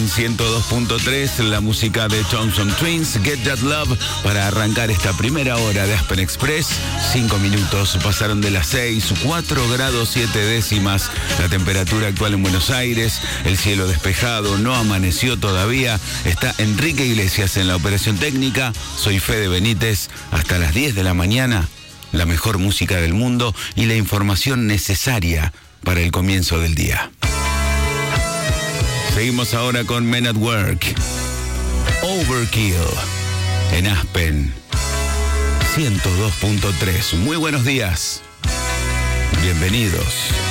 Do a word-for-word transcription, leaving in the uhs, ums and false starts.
en ciento dos punto tres, la música de Thompson Twins, Get That Love, para arrancar esta primera hora de Aspen Express. Cinco minutos pasaron de las seis, cuatro grados siete décimas, la temperatura actual en Buenos Aires, el cielo despejado, no amaneció todavía. Está Enrique Iglesias en la operación técnica, soy Fede Benítez, hasta las diez de la mañana, la mejor música del mundo y la información necesaria para el comienzo del día. Seguimos ahora con Men at Work. Overkill en Aspen ciento dos punto tres. Muy buenos días. Bienvenidos.